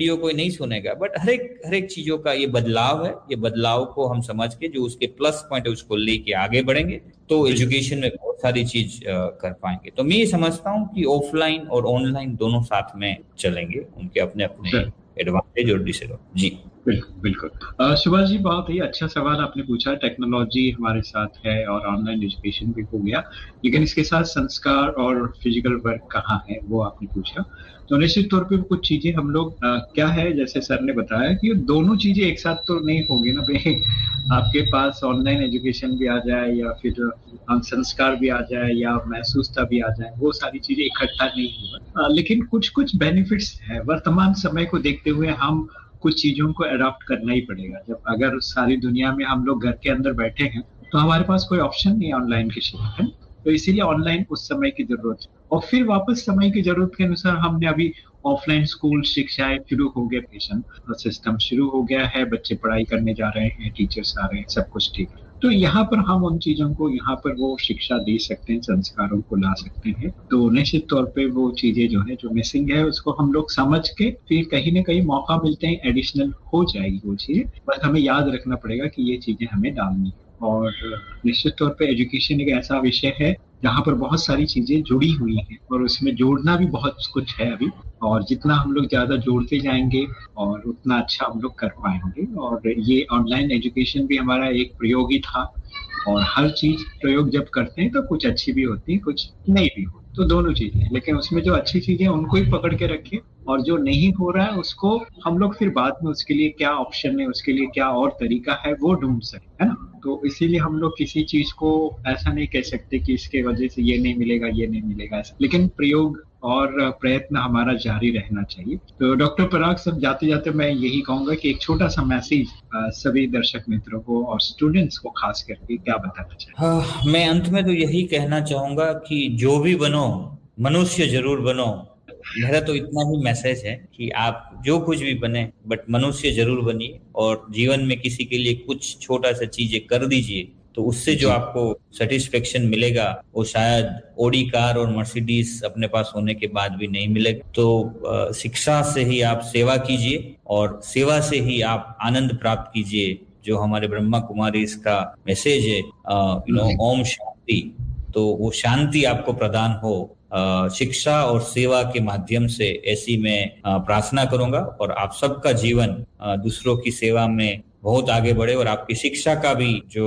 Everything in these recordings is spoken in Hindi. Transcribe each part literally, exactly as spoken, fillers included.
वीडियो कोई नहीं सुनेगा, बट हर एक हर एक चीजों का ये बदलाव है। ये बदलाव को हम समझ के जो उसके प्लस पॉइंट है उसको लेके आगे बढ़ेंगे तो एजुकेशन में बहुत सारी चीज कर पाएंगे। तो मैं ये समझता हूँ कि ऑफलाइन और ऑनलाइन दोनों साथ में चलेंगे, उनके अपने अपने एडवांटेज और डिसएडवांटेज। जी बिल्कुल बिल्कुल। uh, सुभाष जी, बहुत ही अच्छा सवाल आपने पूछा। टेक्नोलॉजी हमारे साथ है और ऑनलाइन एजुकेशन भी हो गया, लेकिन इसके साथ संस्कार और फिजिकल वर्क कहाँ है वो आपने पूछा। तो निश्चित तौर पे कुछ चीजें हम लोग uh, क्या है, जैसे सर ने बताया कि दोनों चीजें एक साथ तो नहीं होगी ना भाई। आपके पास ऑनलाइन एजुकेशन भी आ जाए या फिर संस्कार भी आ जाए या महसूसता भी आ जाए, वो सारी चीजें इकट्ठा नहीं होगा। लेकिन कुछ कुछ बेनिफिट्स है। वर्तमान समय को देखते हुए हम कुछ चीजों को अडॉप्ट करना ही पड़ेगा। जब अगर सारी दुनिया में हम लोग घर के अंदर बैठे हैं तो हमारे पास कोई ऑप्शन नहीं है ऑनलाइन के सिवा, है। तो इसीलिए ऑनलाइन उस समय की जरूरत है, और फिर वापस समय की जरूरत के अनुसार हमने अभी ऑफलाइन स्कूल शिक्षाएं शुरू हो गए, एजुकेशन सिस्टम शुरू हो गया है, बच्चे पढ़ाई करने जा रहे हैं, टीचर्स आ रहे हैं, सब कुछ ठीक है। तो यहाँ पर हम उन चीजों को, यहाँ पर वो शिक्षा दे सकते हैं, संस्कारों को ला सकते हैं। तो निश्चित तौर पे वो चीजें जो है, जो मिसिंग है, उसको हम लोग समझ के फिर कहीं ना कहीं मौका मिलते हैं, एडिशनल हो जाएगी वो चीजें। बस हमें याद रखना पड़ेगा कि ये चीजें हमें डालनी है। और निश्चित तौर पे एजुकेशन एक ऐसा विषय है जहाँ पर बहुत सारी चीजें जुड़ी हुई हैं और उसमें जोड़ना भी बहुत कुछ है अभी। और जितना हम लोग ज्यादा जोड़ते जाएंगे और उतना अच्छा हम लोग कर पाएंगे। और ये ऑनलाइन एजुकेशन भी हमारा एक प्रयोग ही था, और हर चीज प्रयोग जब करते हैं तो कुछ अच्छी भी होती है, कुछ नहीं भी होती, तो दोनों चीजें। लेकिन उसमें जो अच्छी चीजें उनको ही पकड़ के रखें, और जो नहीं हो रहा है उसको हम लोग फिर बाद में उसके लिए क्या ऑप्शन है, उसके लिए क्या और तरीका है, वो ढूंढ सके, है ना। तो इसीलिए हम लोग किसी चीज को ऐसा नहीं कह सकते कि इसके वजह से ये नहीं मिलेगा, ये नहीं मिलेगा, लेकिन प्रयोग और प्रयत्न हमारा जारी रहना चाहिए। तो डॉक्टर पराग साहब, जाते जाते मैं यही कहूंगा कि एक छोटा सा मैसेज सभी दर्शक मित्रों को और स्टूडेंट्स को खास करके क्या बताना चाहिए? हाँ, मैं अंत में तो यही कहना चाहूंगा कि जो भी बनो, मनुष्य जरूर बनो। मेरा तो इतना ही मैसेज है कि आप जो कुछ भी बने, बट मनुष्य जरूर बनिए, और जीवन में किसी के लिए कुछ छोटा सा चीजें कर दीजिए, तो उससे जो आपको सेटिस्फेक्शन मिलेगा वो शायद ऑडी कार और मर्सिडीज अपने पास होने के बाद भी नहीं मिलेगा। तो शिक्षा से ही आप सेवा कीजिए, और सेवा से ही आप आनंद प्राप्त कीजिए, जो हमारे ब्रह्मा कुमारी इसका मैसेज है, यू नो, ओम शांति। तो वो शांति आपको प्रदान हो शिक्षा और सेवा के माध्यम से, ऐसी मैं प्रार्थना करूंगा। और आप सबका जीवन दूसरों की सेवा में बहुत आगे बढ़े, और आपकी शिक्षा का भी जो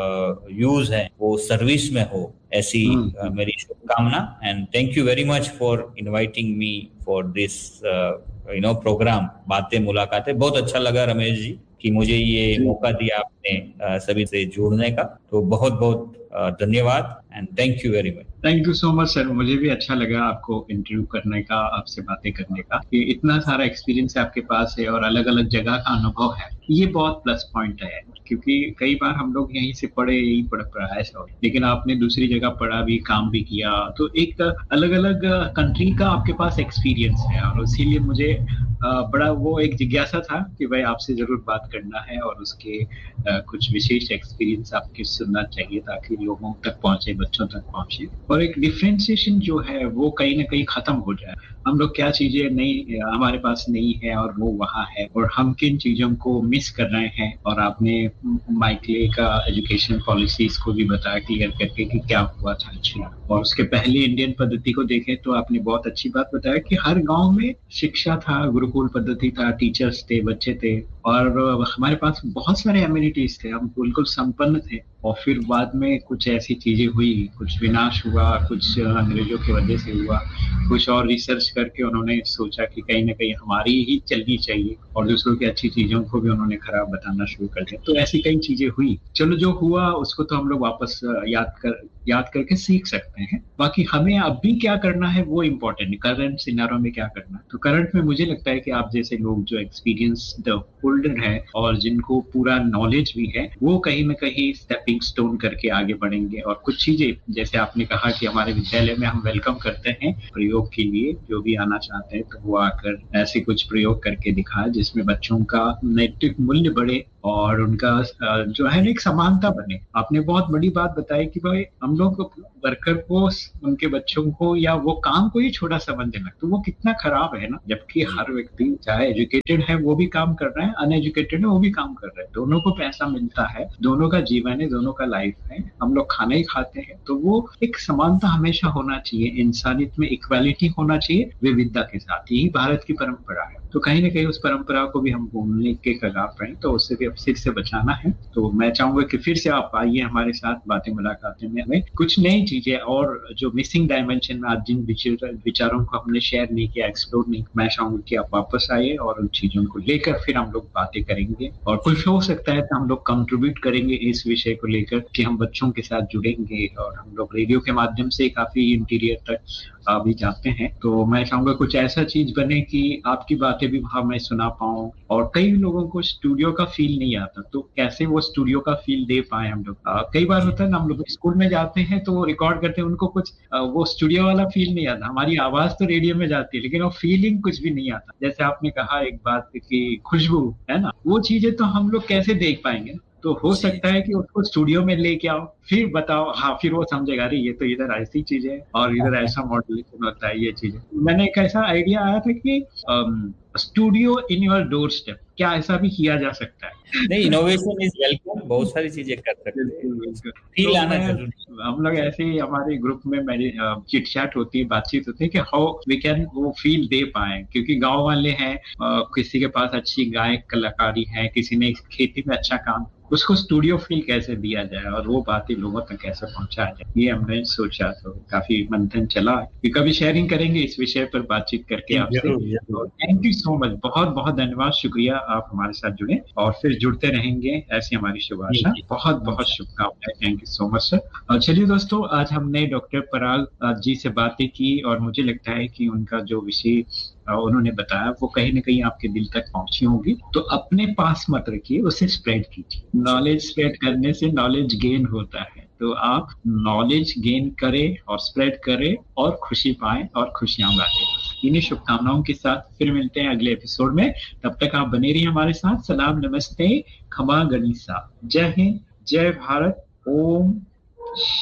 यूज है वो सर्विस में हो, ऐसी uh, मेरी शुभकामना। And thank you very much for inviting me for this you know programme, बातें मुलाकातें। बहुत अच्छा लगा रमेश जी कि मुझे ये मौका दिया आपने uh, सभी से जुड़ने का। तो बहुत बहुत uh, धन्यवाद and thank you very much. Thank you so much sir, मुझे भी अच्छा लगा आपको इंटरव्यू करने का, आपसे बातें करने का। कि इतना सारा एक्सपीरियंस आपके पास है और अलग अलग जगह का अनुभव है, ये बहुत प्लस पॉइंट है। क्योंकि कई बार हम लोग यहीं से पढ़े, यही पढ़ पढ़ा है सब, लेकिन आपने दूसरी जगह पढ़ा भी, काम भी किया, तो एक अलग अलग कंट्री का आपके पास एक्सपीरियंस है। और इसीलिए मुझे बड़ा वो एक जिज्ञासा था कि भाई आपसे जरूर बात करना है और उसके कुछ विशेष एक्सपीरियंस आपके सुनना चाहिए, ताकि लोगों तक पहुंचे, बच्चों तक पहुंचे, और एक डिफरेंशिएशन जो है वो कहीं ना कहीं खत्म हो जाए। हम लोग क्या चीजें नहीं, हमारे पास नहीं है और वो वहाँ है, और हम किन चीजों को मिस कर रहे हैं। और आपने माइकले का एजुकेशन पॉलिसीज को भी बताया क्लियर करके कि क्या हुआ था अच्छा। और उसके पहले इंडियन पद्धति को देखें तो आपने बहुत अच्छी बात बताया कि हर गांव में शिक्षा था, गुरुकुल पद्धति था, टीचर्स थे, बच्चे थे, और हमारे पास बहुत सारे एम्यूनिटीज थे, हम बिल्कुल संपन्न थे। और फिर बाद में कुछ ऐसी चीजें हुई, कुछ विनाश हुआ, कुछ अंग्रेजों की वजह से हुआ, कुछ और रिसर्च करके उन्होंने सोचा कि कहीं ना कहीं हमारी ही चलनी चाहिए, और दूसरों की अच्छी चीजों को भी उन्होंने खराब बताना शुरू कर दिया। तो ऐसी कई चीजें हुई। चलो, जो हुआ उसको तो हम लोग वापस याद कर याद करके सीख सकते हैं। बाकी हमें अब भी क्या करना है वो इम्पोर्टेंट है, करंट सिनेरियो में क्या करना है। तो करंट में मुझे लगता है कि आप जैसे लोग जो एक्सपीरियंस द होल्डर है और जिनको पूरा नॉलेज भी है, वो कहीं ना कहीं स्टेपिंग स्टोन करके आगे बढ़ेंगे। और कुछ चीजें जैसे आपने कहा कि हमारे विद्यालय में हम वेलकम करते हैं प्रयोग के लिए, जो भी आना चाहते हैं तो वो आकर ऐसे कुछ प्रयोग करके दिखाए जिसमें बच्चों का नैतिक मूल्य बढ़े और उनका जो है एक समानता बने। आपने बहुत बड़ी बात बताई कि भाई हम लोग वर्कर को, उनके बच्चों को या वो काम को ही छोटा समझने लगता, तो वो कितना खराब है ना। जबकि हर व्यक्ति चाहे एजुकेटेड है वो भी काम कर रहा है, अनएजुकेटेड है वो भी काम कर रहा है, दोनों को पैसा मिलता है, दोनों का जीवन है, दोनों का लाइफ है, हम लोग खाना ही खाते हैं। तो वो एक समानता हमेशा होना चाहिए, इंसानियत में इक्वालिटी होना चाहिए विविधता के साथ, यही भारत की परंपरा है। तो कहीं ना कहीं उस परंपरा को भी हम भूलने के कगार पर हैं, तो उससे भी अब फिर से बचाना है। तो मैं चाहूंगा कि फिर से आप आइए हमारे साथ बातें मुलाकातें में, हमें कुछ नई चीजें और जो मिसिंग डायमेंशन में आज जिन विचारों को हमने शेयर नहीं किया, एक्सप्लोर नहीं, मैं चाहूंगा कि आप वापस आइए और उन चीजों को लेकर फिर हम लोग बातें करेंगे, और कुछ हो सकता है तो हम लोग कंट्रीब्यूट करेंगे इस विषय को लेकर कि हम बच्चों के साथ जुड़ेंगे, और हम लोग रेडियो के माध्यम से काफी इंटीरियर तक भी जाते हैं। तो मैं चाहूंगा कुछ ऐसा चीज बने कि आपकी बातें भी वहां मैं सुना पाऊं, और कई लोगों को स्टूडियो का फील नहीं आता, तो कैसे वो स्टूडियो का फील दे पाए हम लोग। कई बार होता है ना, हम लोग स्कूल में जाते हैं तो रिकॉर्ड करते हैं, उनको कुछ आ, वो स्टूडियो वाला फील नहीं आता, हमारी आवाज तो रेडियो में जाती है लेकिन वो फीलिंग कुछ भी नहीं आता। जैसे आपने कहा एक बात की खुशबू है ना, वो चीजें तो हम लोग कैसे देख पाएंगे। तो हो सकता है कि उसको स्टूडियो में लेके आओ, फिर बताओ, हाँ फिर वो समझेगा अरे ये तो इधर ऐसी चीज है और इधर ऐसा मॉडुलेशन होता है, ये चीज है। मैंने एक ऐसा आइडिया आया था कि studio in your door step, क्या ऐसा भी किया जा सकता है? नहीं, इनोवेशन इज वेलकम, बहुत सारी चीजें कर सकते हैं, फील आना जरूरी। हम लोग ऐसे ही हमारे ग्रुप में मेरी चिट चैट होती है, बातचीत होती है कि हाउ वी कैन वो फील दे पाए, क्योंकि गांव वाले हैं, किसी के पास अच्छी गायक कलाकारी है, किसी ने खेती में अच्छा काम, उसको स्टूडियो फील कैसे दिया जाए और वो बातें लोगों तक कैसे पहुंचाया जाए, ये हमने सोचा। तो काफी मंथन चला कि कभी शेयरिंग करेंगे इस विषय पर बातचीत करके आपसे। थैंक यू सो मच, बहुत बहुत धन्यवाद, शुक्रिया आप हमारे साथ जुड़े और फिर जुड़ते रहेंगे, ऐसी हमारी शुभ आशा। बहुत बहुत शुभकामनाएं, thank you so much sir. चलिए दोस्तों, आज हमने डॉक्टर पराग जी से बातें की और मुझे लगता है कि उनका जो विषय उन्होंने बताया वो कहीं ना कहीं आपके दिल तक पहुंची होगी। तो अपने पास मत रखिए, उसे स्प्रेड कीजिए। नॉलेज स्प्रेड करने से नॉलेज गेन होता है, तो आप नॉलेज गेन करें और स्प्रेड करें और खुशी पाएं और खुशियां बांटें। इन्हीं शुभकामनाओं के साथ फिर मिलते हैं अगले एपिसोड में, तब तक आप बने रहिए हमारे साथ। सलाम, नमस्ते, खमा गनीसा, जय हिंद, जय भारत, ओम